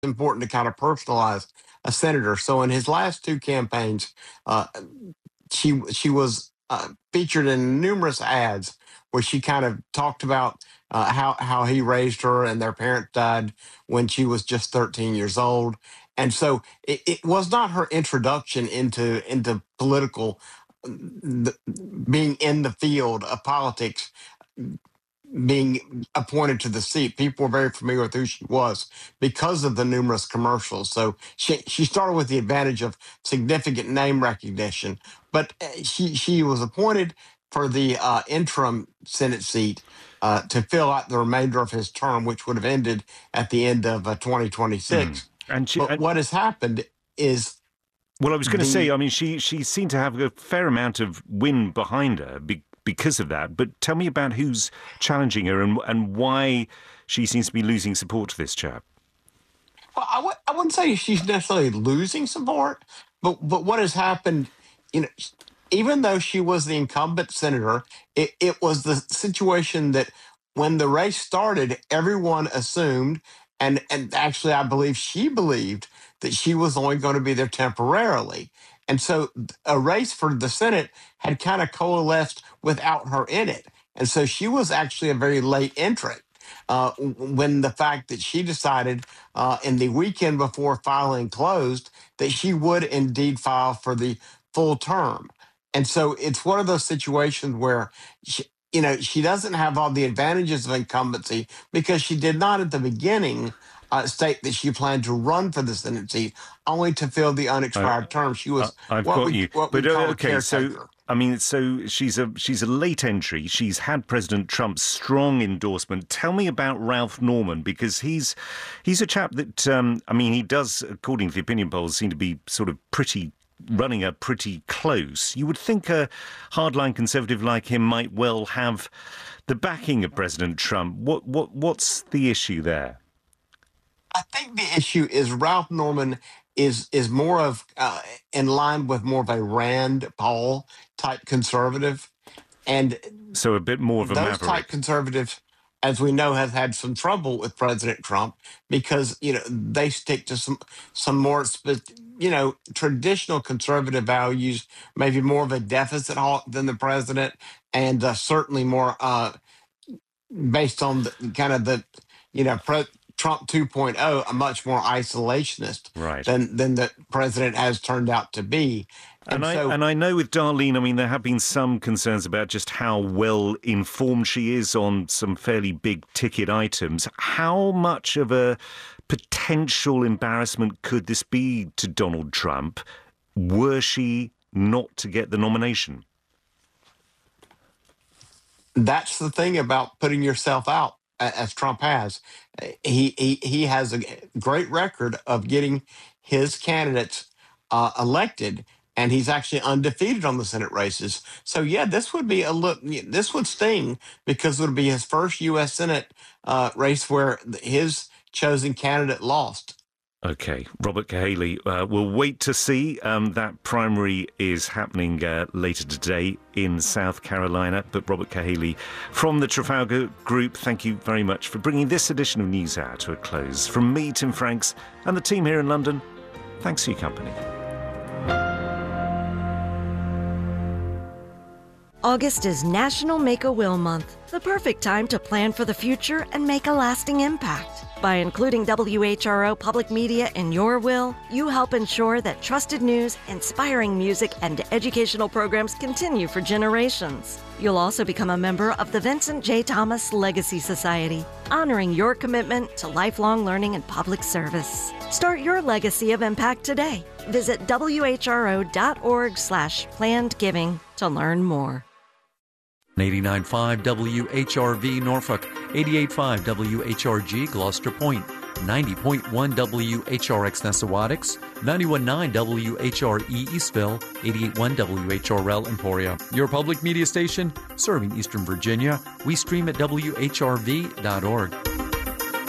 important to kind of personalize a senator. So in his last two campaigns, uh, she was featured in numerous ads where she kind of talked about how he raised her, and their parents died when she was just 13 years old. And so it was not her introduction into political, being in the field of politics, being appointed to the seat. People were very familiar with who she was because of the numerous commercials. So she started with the advantage of significant name recognition, but she was appointed for the interim Senate seat to fill out the remainder of his term, which would have ended at the end of 2026. But what has happened is, well, I was going to say, I mean, she seemed to have a fair amount of wind behind her because of that. But tell me about who's challenging her and why she seems to be losing support to this chap. Well, I wouldn't say she's necessarily losing support, but what has happened, even though she was the incumbent senator, it was the situation that when the race started, everyone assumed, and actually I believe she believed, that she was only going to be there temporarily. And so a race for the Senate had kind of coalesced without her in it. And so she was actually a very late entrant when the fact that she decided in the weekend before filing closed that she would indeed file for the full term. And so it's one of those situations where she doesn't have all the advantages of incumbency because she did not at the beginning state that she planned to run for the Senate seat, only to fill the unexpired term. She was. I've got you. But okay, so I mean, so she's a late entry. She's had President Trump's strong endorsement. Tell me about Ralph Norman, because he's a chap that I mean, he does, according to the opinion polls, seem to be sort of running her pretty close. You would think a hardline conservative like him might well have the backing of President Trump. What's the issue there? I think the issue is Ralph Norman is more of in line with more of a Rand Paul type conservative, and so a bit more of a those type conservatives, as we know, have had some trouble with President Trump because they stick to some more traditional conservative values, maybe more of a deficit hawk than the president, and certainly more based on the kind of the Trump 2.0, a much more isolationist than the president has turned out to be. And I know with Darlene, I mean, there have been some concerns about just how well informed she is on some fairly big ticket items. How much of a potential embarrassment could this be to Donald Trump were she not to get the nomination? That's the thing about putting yourself out, as Trump has. He has a great record of getting his candidates elected, and he's actually undefeated on the Senate races. So yeah, this would be this would sting because it would be his first U.S. Senate race where his chosen candidate lost. Okay, Robert Cahaly, we'll wait to see. That primary is happening later today in South Carolina. But Robert Cahaly from the Trafalgar Group, thank you very much for bringing this edition of NewsHour to a close. From me, Tim Franks, and the team here in London, thanks for your company. August is National Make-A-Will Month, the perfect time to plan for the future and make a lasting impact. By including WHRO Public Media in your will, you help ensure that trusted news, inspiring music, and educational programs continue for generations. You'll also become a member of the Vincent J. Thomas Legacy Society, honoring your commitment to lifelong learning and public service. Start your legacy of impact today. Visit whro.org/plannedgiving to learn more. 89.5 WHRV Norfolk, 88.5 WHRG Gloucester Point, 90.1 WHRX Nessawadox, 91.9 WHRE Eastville, 88.1 WHRL Emporia. Your public media station serving Eastern Virginia. We stream at WHRV.org.